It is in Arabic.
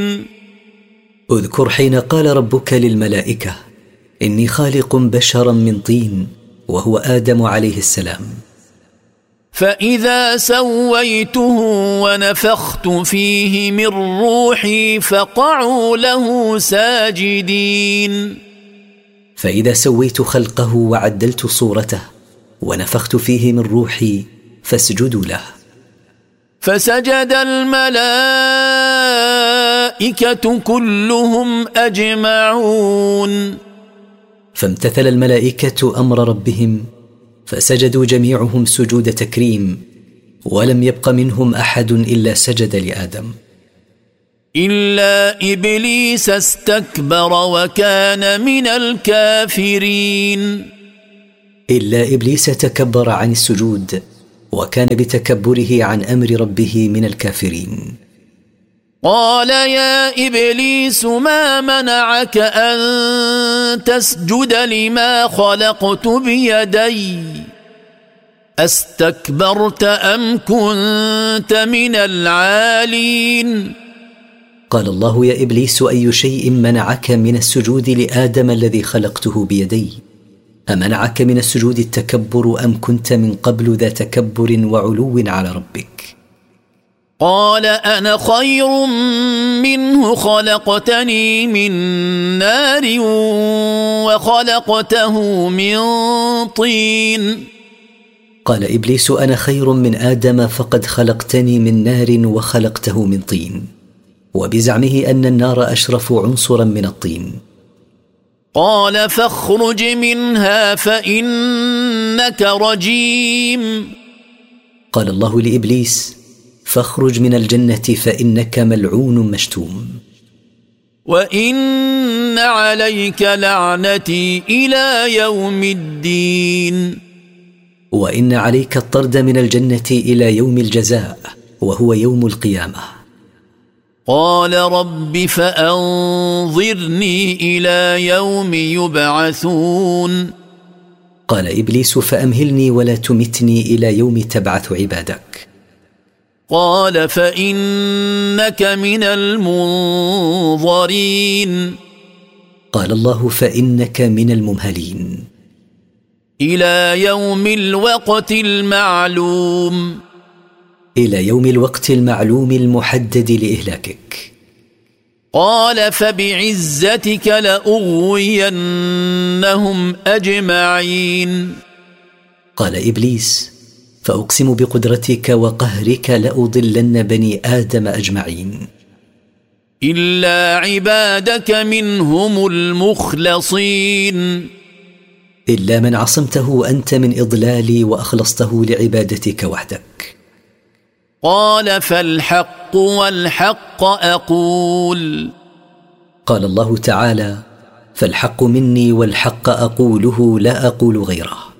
اذكر حين قال ربك للملائكة إني خالق بشرا من طين وهو آدم عليه السلام. فإذا سويته ونفخت فيه من روحي فقعوا له ساجدين. فإذا سويت خلقه وعدلت صورته ونفخت فيه من روحي فاسجدوا له. فسجد الملائكة كلهم أجمعون. فامتثل الملائكة أمر ربهم فسجدوا جميعهم سجود تكريم، ولم يبق منهم أحد إلا سجد لآدم إلا إبليس استكبر وكان من الكافرين. إلا إبليس تكبر عن السجود وكان بتكبره عن أمر ربه من الكافرين. قال يا إبليس ما منعك أن تسجد لما خلقت بيدي أستكبرت أم كنت من العالين؟ قال الله يا إبليس أي شيء منعك من السجود لآدم الذي خلقته بيدي؟ أمنعك من السجود التكبر أم كنت من قبل ذا تكبر وعلو على ربك؟ قال أنا خير منه خلقتني من نار وخلقته من طين. قال إبليس أنا خير من آدم فقد خلقتني من نار وخلقته من طين، وبزعمه أن النار أشرف عنصرا من الطين. قال فاخرج منها فإنك رجيم. قال الله لإبليس فاخرج من الجنة فإنك ملعون مشتوم. وإن عليك لعنتي إلى يوم الدين. وإن عليك الطرد من الجنة إلى يوم الجزاء وهو يوم القيامة. قال رب فأنظرني إلى يوم يبعثون. قال إبليس فأمهلني ولا تمتني إلى يوم تبعث عبادك. قال فإنك من المنظرين. قال الله فإنك من الممهلين إلى يوم الوقت المعلوم. إلى يوم الوقت المعلوم المحدد لإهلاكك. قال فبعزتك لأغوينهم أجمعين. قال إبليس فأقسم بقدرتك وقهرك لأضلن بني آدم أجمعين إلا عبادك منهم المخلصين. إلا من عصمته أنت من إضلالي وأخلصته لعبادتك وحدك. قال فالحق والحق أقول. قال الله تعالى فالحق مني والحق أقوله لا أقول غيره.